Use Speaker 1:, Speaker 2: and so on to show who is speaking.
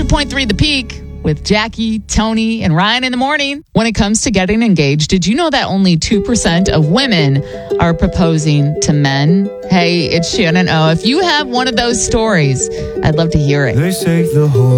Speaker 1: 102.3 The Peak with Jackie, Tony, and Ryan in the morning. When it comes to getting engaged, did you know that only 2% of women are proposing to men? Hey, it's Shannon O. If you have one of those stories, I'd love to hear it.
Speaker 2: They say the whole